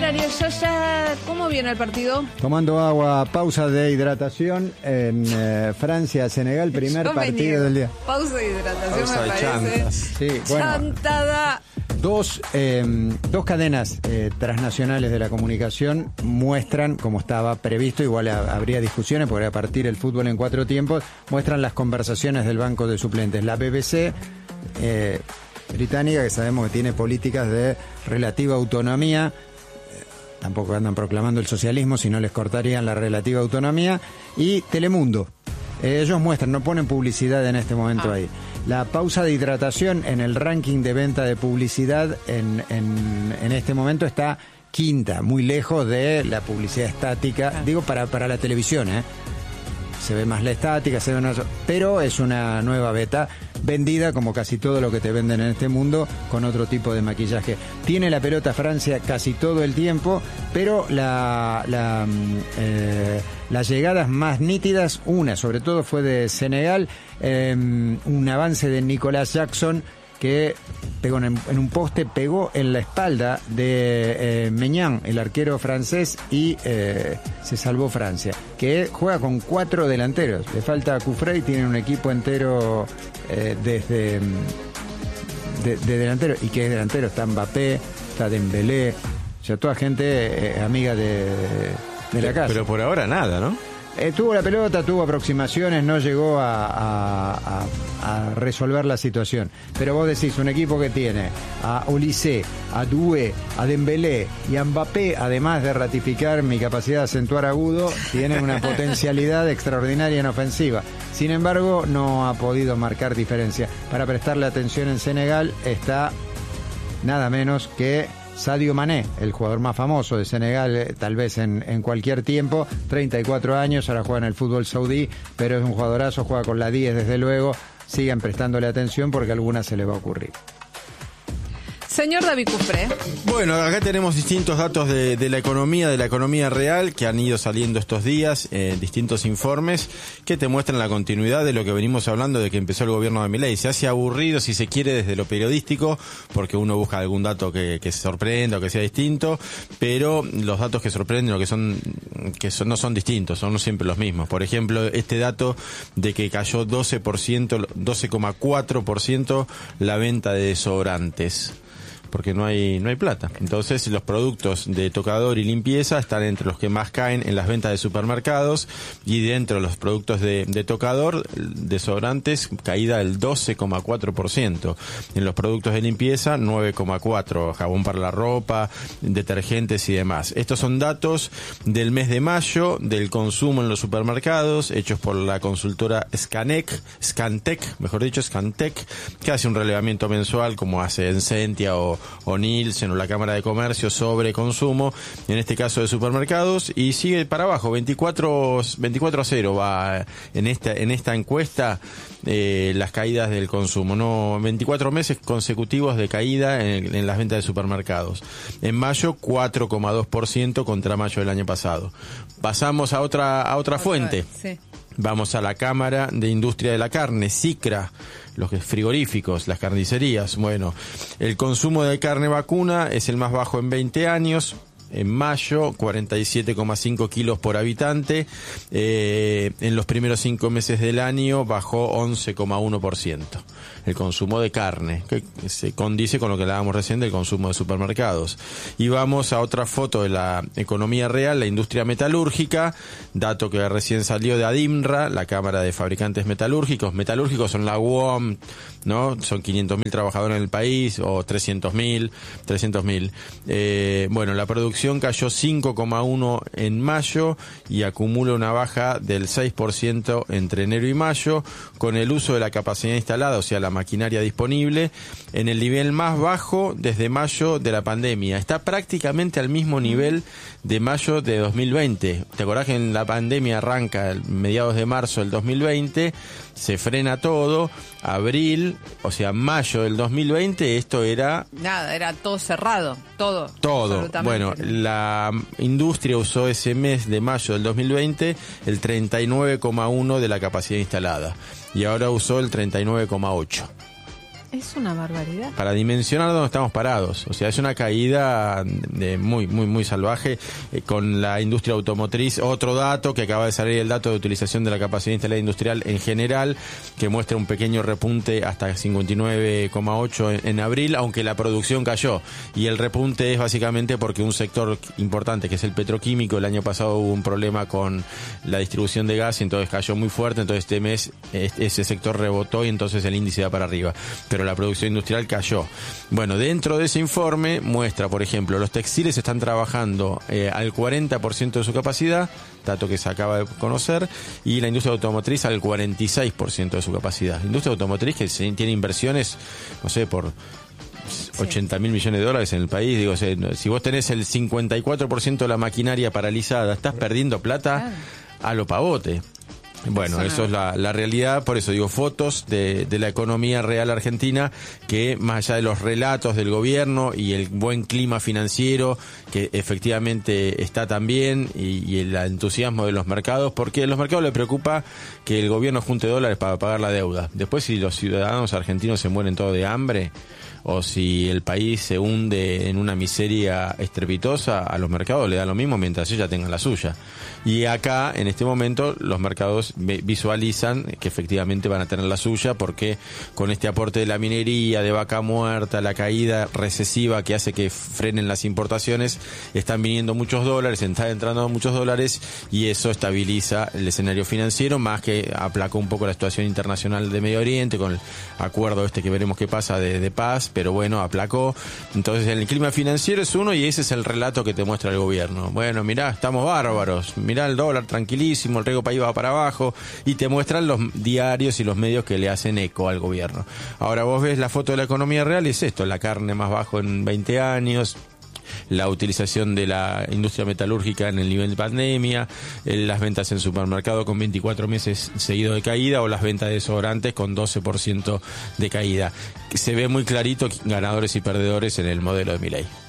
Señor Ariel Soya, ¿cómo viene el partido? Tomando agua, pausa de hidratación en Francia-Senegal, primer partido del día. Pausa de hidratación, pausa me parece. Chantas. Sí, bueno, Chantada. Dos cadenas transnacionales de la comunicación muestran, como estaba previsto, igual habría discusiones, porque a partir el fútbol en 4 tiempos, muestran las conversaciones del banco de suplentes. La BBC británica, que sabemos que tiene políticas de relativa autonomía, tampoco andan proclamando el socialismo, si no les cortarían la relativa autonomía, y Telemundo. Ellos muestran, no ponen publicidad en este momento ahí. La pausa de hidratación en el ranking de venta de publicidad en este momento está quinta, muy lejos de la publicidad estática, digo para la televisión, se ve más la estática, pero es una nueva beta vendida como casi todo lo que te venden en este mundo con otro tipo de maquillaje. Tiene la pelota Francia casi todo el tiempo, pero las llegadas más nítidas, una sobre todo fue de Senegal, un avance de Nicolas Jackson que pegó en un poste, pegó en la espalda de Maignan, el arquero francés, y se salvó Francia, que juega con 4 delanteros. Le falta a Cufré y tiene un equipo entero de delantero. ¿Y qué es delantero? Está Mbappé, está Dembélé, o sea, toda gente amiga de la casa. Pero por ahora nada, ¿no? Tuvo la pelota, tuvo aproximaciones, no llegó a resolver la situación. Pero vos decís, un equipo que tiene a Olise, a Doué, a Dembélé y a Mbappé, además de ratificar mi capacidad de acentuar agudo, tiene una potencialidad extraordinaria en ofensiva. Sin embargo, no ha podido marcar diferencia. Para prestarle atención en Senegal está nada menos que Sadio Mané, el jugador más famoso de Senegal, tal vez en cualquier tiempo, 34 años, ahora juega en el fútbol saudí, pero es un jugadorazo, juega con la 10 desde luego, sigan prestándole atención porque alguna se le va a ocurrir. Señor David Cufré. Bueno, acá tenemos distintos datos de la economía real que han ido saliendo estos días, distintos informes que te muestran la continuidad de lo que venimos hablando de que empezó el gobierno de Milei. Se hace aburrido, si se quiere, desde lo periodístico, porque uno busca algún dato que sorprenda o que sea distinto, pero los datos que sorprenden o no son distintos, son siempre los mismos. Por ejemplo, este dato de que cayó 12,4% la venta de desodorantes, porque no hay plata. Entonces los productos de tocador y limpieza están entre los que más caen en las ventas de supermercados, y dentro de los productos de tocador, desodorantes, caída del 12,4%. En los productos de limpieza, 9,4%, jabón para la ropa, detergentes y demás. Estos son datos del mes de mayo del consumo en los supermercados, hechos por la consultora Scantec, que hace un relevamiento mensual como hace Encentia o Nielsen o la Cámara de Comercio sobre consumo, en este caso de supermercados, y sigue para abajo, 24-0 va en esta encuesta las caídas del consumo, no 24 meses consecutivos de caída en las ventas de supermercados. En mayo 4,2% contra mayo del año pasado. Pasamos a otra fuente. Sí. Vamos a la Cámara de Industria de la Carne, SICRA, los frigoríficos, las carnicerías. Bueno, el consumo de carne vacuna es el más bajo en 20 años. En mayo, 47,5 kilos por habitante. En los primeros 5 meses del año bajó 11,1% el consumo de carne, que se condice con lo que hablábamos recién del consumo de supermercados. Y vamos a otra foto de la economía real, la industria metalúrgica, dato que recién salió de ADIMRA, la Cámara de Fabricantes Metalúrgicos. Metalúrgicos son la UOM, ¿no? Son 500.000 trabajadores en el país, o 300.000. Bueno, la producción cayó 5,1 en mayo y acumula una baja del 6% entre enero y mayo, con el uso de la capacidad instalada, o sea, la maquinaria disponible, en el nivel más bajo desde mayo de la pandemia. Está prácticamente al mismo nivel de mayo de 2020. ¿Te acordás que en la pandemia arranca mediados de marzo del 2020? Se frena todo, abril, o sea, mayo del 2020, esto era... Nada, era todo cerrado, todo. Bueno, la industria usó ese mes de mayo del 2020 el 39,1 de la capacidad instalada, y ahora usó el 39,8. Es una barbaridad. Para dimensionar dónde estamos parados. O sea, es una caída de muy salvaje con la industria automotriz. Otro dato que acaba de salir, el dato de utilización de la capacidad instalada industrial en general, que muestra un pequeño repunte hasta 59,8 en abril, aunque la producción cayó. Y el repunte es básicamente porque un sector importante, que es el petroquímico, el año pasado hubo un problema con la distribución de gas, y entonces cayó muy fuerte. Entonces este mes ese sector rebotó y entonces el índice va para arriba. Pero la producción industrial cayó. Bueno, dentro de ese informe muestra, por ejemplo, los textiles están trabajando al 40% de su capacidad, dato que se acaba de conocer, y la industria automotriz al 46% de su capacidad. Industria automotriz que tiene inversiones, no sé, por 80.000 millones de dólares en el país. Digo, si vos tenés el 54% de la maquinaria paralizada, estás perdiendo plata a lo pavote. Bueno, eso es la realidad. Por eso digo, fotos de la economía real argentina, que más allá de los relatos del gobierno y el buen clima financiero que efectivamente está también, y el entusiasmo de los mercados, porque a los mercados les preocupa que el gobierno junte dólares para pagar la deuda. Después, si los ciudadanos argentinos se mueren todos de hambre, o si el país se hunde en una miseria estrepitosa, a los mercados le da lo mismo mientras ellos ya tengan la suya. Y acá, en este momento, los mercados visualizan que efectivamente van a tener la suya, porque con este aporte de la minería, de vaca muerta, la caída recesiva que hace que frenen las importaciones, están viniendo muchos dólares, están entrando muchos dólares, y eso estabiliza el escenario financiero, más que aplacó un poco la situación internacional de Medio Oriente, con el acuerdo que veremos qué pasa de paz, pero bueno, aplacó. Entonces el clima financiero es uno, y ese es el relato que te muestra el gobierno. Bueno, mirá, estamos bárbaros, mirá el dólar tranquilísimo, el riesgo país va para abajo, y te muestran los diarios y los medios que le hacen eco al gobierno. Ahora vos ves la foto de la economía real y es esto: la carne más bajo en 20 años, la utilización de la industria metalúrgica en el nivel de pandemia, las ventas en supermercado con 24 meses seguidos de caída, o las ventas de desodorantes con 12% de caída. Se ve muy clarito ganadores y perdedores en el modelo de Milei.